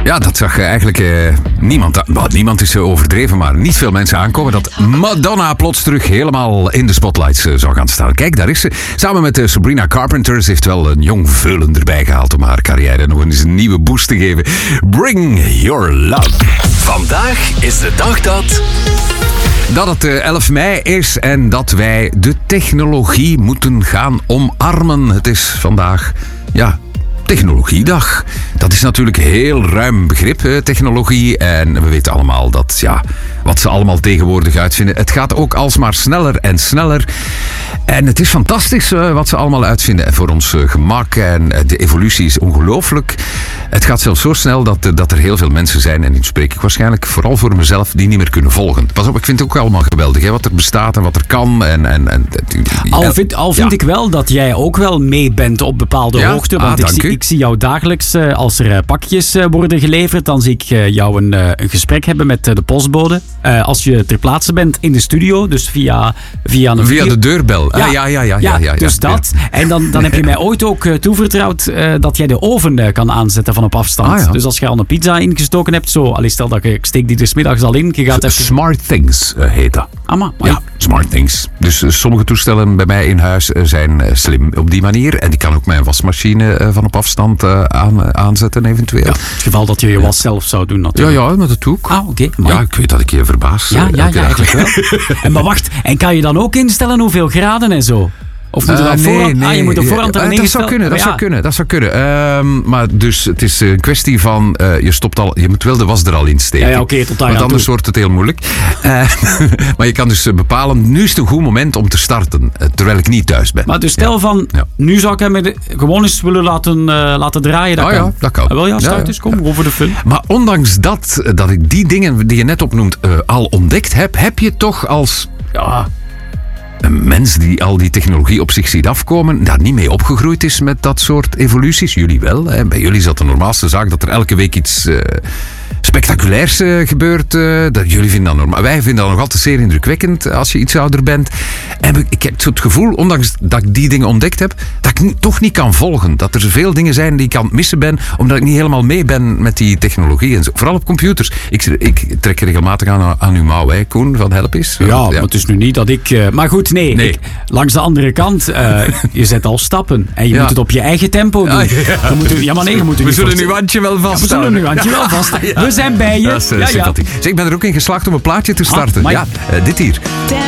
Ja, dat zag eigenlijk niemand. Niemand is overdreven, maar niet veel mensen aankomen dat Madonna plots terug helemaal in de spotlights zou gaan staan. Kijk, daar is ze. Samen met Sabrina Carpenter. Ze heeft wel een jong veulen erbij gehaald om haar carrière nog eens een nieuwe boost te geven. Bring Your Love. Vandaag is de dag dat het 11 mei is en dat wij de technologie moeten gaan omarmen. Het is vandaag, Technologiedag. Dat is natuurlijk een heel ruim begrip, technologie. En we weten allemaal dat, wat ze allemaal tegenwoordig uitvinden. Het gaat ook alsmaar sneller en sneller. En het is fantastisch wat ze allemaal uitvinden voor ons gemak. En de evolutie is ongelooflijk. Het gaat zelfs zo snel dat er heel veel mensen zijn, en nu spreek ik waarschijnlijk vooral voor mezelf, die niet meer kunnen volgen. Pas op, ik vind het ook allemaal geweldig, hè, wat er bestaat en wat er kan. Al vind ik wel dat jij ook wel mee bent op bepaalde hoogte. Want ik zie jou dagelijks, als er pakjes worden geleverd, dan zie ik jou een gesprek hebben met de postbode. Als je ter plaatse bent in de studio, dus via de deurbel. Dus dat. En dan heb je mij ooit ook toevertrouwd dat jij de oven kan aanzetten van op afstand. Dus als je al een pizza ingestoken hebt, stel dat ik steek die dus middags al in. Je gaat Smart Things heet dat. Ja, Smart Things. Dus sommige toestellen bij mij in huis zijn slim op die manier. En ik kan ook mijn wasmachine van op afstand aanzetten eventueel. Ja, in het geval dat je je was zelf zou doen natuurlijk. Ja, maar dat doe ik. Oké. Ja, ik weet dat ik je verbaas. Ja, eigenlijk wel. Maar wacht, en kan je dan ook instellen hoeveel graden en zo? Of moet je dan voorhand... Nee. Je moet op voorhand erin instellen. Dat zou kunnen. Maar dus het is een kwestie van... je moet wel de was er al in steken. Ja, oké, tot daar want anders wordt het heel moeilijk. Maar je kan dus bepalen... Nu is het een goed moment om te starten. Terwijl ik niet thuis ben. Maar dus stel van... Nu zou ik hem gewoon eens willen laten draaien. Dat kan. Ja, dat kan. Wel, start eens. Kom, over de film. Maar ondanks dat ik die dingen die je net opnoemt al ontdekt heb je toch als... een mens die al die technologie op zich ziet afkomen, daar niet mee opgegroeid is met dat soort evoluties. Jullie wel. Hè? Bij jullie is dat de normaalste zaak dat er elke week iets spectaculairs gebeurt. Jullie vinden dat normaal. Wij vinden dat nog altijd zeer indrukwekkend als je iets ouder bent. En ik heb het gevoel, ondanks dat ik die dingen ontdekt heb, dat ik toch niet kan volgen. Dat er zoveel dingen zijn die ik aan het missen ben, omdat ik niet helemaal mee ben met die technologie. En zo. Vooral op computers. Ik trek regelmatig aan uw mouw, hè, Koen, van Help eens. Maar het is nu niet dat ik... maar goed, nee. Langs de andere kant, je zet al stappen. En je moet het op je eigen tempo doen. We zullen uw handje wel vasthouden. We zijn bij je. Dat is sympathiek. Ik ben er ook in geslaagd om een plaatje te starten. Dit hier.